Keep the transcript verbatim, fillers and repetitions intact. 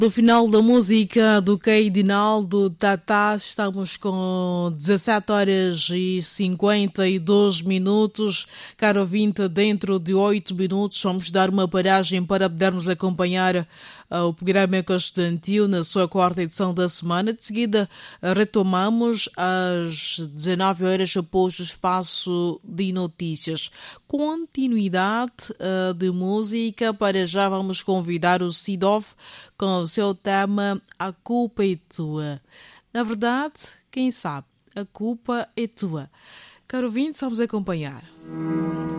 Do final da música do Keidinaldo Tata, estamos com dezassete horas e cinquenta e dois minutos. Caro ouvinte, dentro de oito minutos vamos dar uma paragem para podermos acompanhar uh, o programa Constantino na sua quarta edição da semana. De seguida, uh, retomamos às dezenove horas após o espaço de notícias. Continuidade uh, de música. Para já vamos convidar o Sidov com o seu tema A Culpa é Tua. Na verdade, quem sabe, a culpa é tua. Caro ouvinte, vamos acompanhar.